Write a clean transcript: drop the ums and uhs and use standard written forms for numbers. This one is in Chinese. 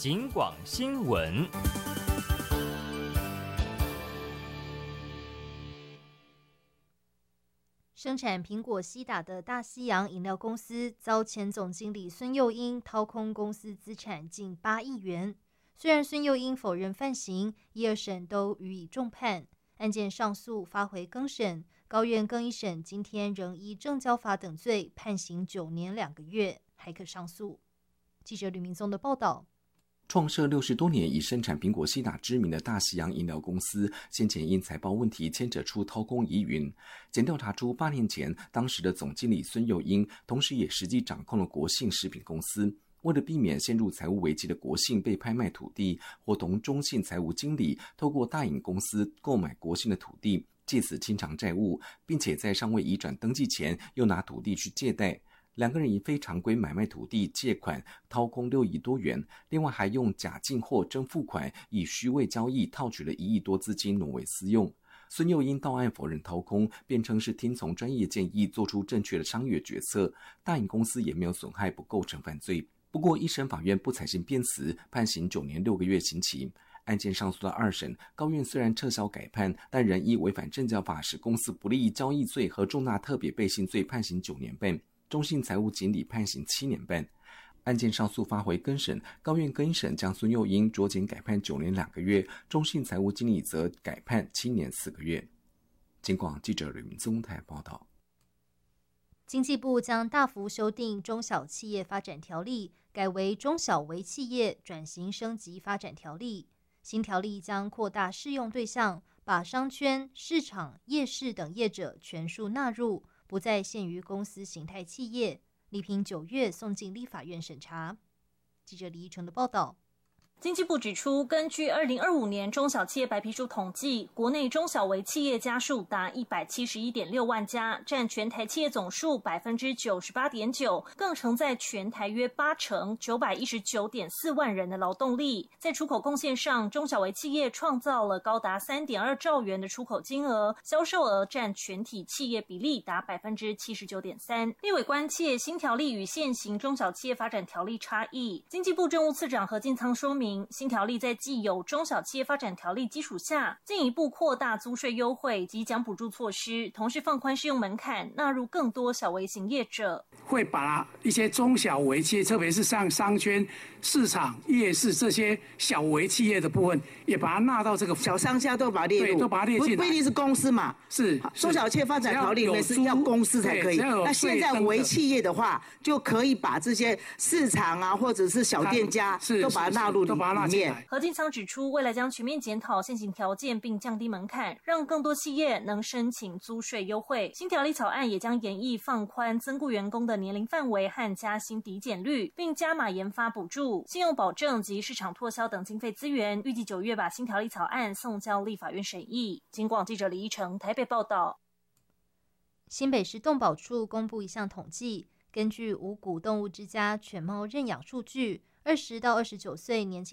警广新闻。 生产苹果西打的大西洋饮料公司遭前总经理孙佑英掏空公司资产近8亿元。虽然孙佑英否认犯行，1、2审都予以重判，案件上诉发回更审，高院更一审今天仍依证交法等罪判刑9年2个月，还可上诉。记者吕明宗的报道。 创设60多年以生产苹果西打知名的大西洋饮料公司，先前因财报问题牵扯出掏空疑云。检调查出8年前，当时的总经理孙佑英，同时也实际掌控了国信食品公司。为了避免陷入财务危机的国信被拍卖土地，伙同中信财务经理透过大饮公司购买国信的土地，借此清偿债务，并且在尚未移转登记前，又拿土地去借贷。2个人以非常规买卖土地借款掏空6亿多元，另外还用假进货真付款，以虚伪交易套取了1亿多资金挪为私用。孙佑英到案否认掏空，辩称是听从专业建议做出正确的商业决策，大饮公司也没有损害，不构成犯罪。不过一审法院不采信辩词，判刑9年6个月刑期。案件上诉到2审，高院虽然撤销改判，但仍依违反证交法使公司不利益交易罪和重大特别背信罪判刑9年半。中信财务经理判刑7年半，案件上诉发回更审，高院更一审将孙佑英酌减改判9年2个月，中信财务经理则改判7年4个月。警广记者吕明宗台报道。 经济部将大幅修订中小企业发展条例，改为中小微企业转型升级发展条例。新条例将扩大适用对象，把商圈、市场、夜市等业者全数纳入，不再限于公司形态企业，力拼9月送进立法院审查。记者李依成的报道。 经济部指出，根据2025年中小企业白皮书统计，国内中小微企业家数达171.6万家，占全台企业总数98.9%，更承载全台约80%、919.4万人的劳动力。在出口贡献上，中小微企业创造了高达3.2兆元的出口金额，销售额占全体企业比例达79.3%。立委关切新条例与现行中小企业发展条例差异，经济部政务次长何进仓说明，新条例在既有中小企业发展条例基础下，进一步扩大租税优惠及奖补助措施，同时放宽适用门槛，纳入更多小微型业者。 会把一些中小微企业，特别是像商圈、市场、夜市这些小微企业的部分，也把它纳到这个小商家都把它列入， 对，都把它列进来。 不一定是公司嘛， 是中小企业发展条例里面是要公司才可以。那现在微企业的话，就可以把这些市场啊，或者是小店家都把它纳入里面。 何进仓指出，未来将全面检讨现行条件，并降低门槛，让更多企业能申请租税优惠。新条例草案也将研议放宽增雇员工的年龄范围和加薪抵减率，并加码研发补助、信用保证及市场拓销等经费资源。预计9月把新条例草案送交立法院审议。警广记者李依成台北报道。 新北市动保处公布一项统计，根据五股动物之家犬猫认养数据，20到29岁年轻